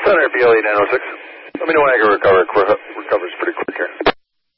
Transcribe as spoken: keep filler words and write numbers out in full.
Center B L E nine oh six. Let me know when I can recover. Recovers pretty quick here.